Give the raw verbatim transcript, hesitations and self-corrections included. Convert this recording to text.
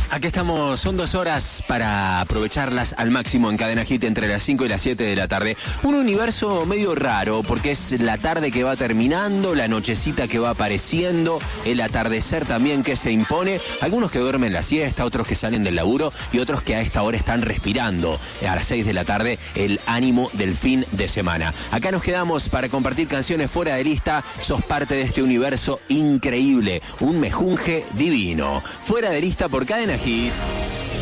Aquí estamos, son dos horas para aprovecharlas al máximo en Cadena Hit entre las cinco y las siete de la tarde. Un universo medio raro porque es la tarde que va terminando, la nochecita que va apareciendo, el atardecer también que se impone. Algunos que duermen la siesta, otros que salen del laburo y otros que a esta hora están respirando a las seis de la tarde el ánimo del fin de semana. Acá nos quedamos para compartir canciones fuera de lista. Sos parte de este universo increíble, un mejunje divino. Fuera de lista por Cadena Hit.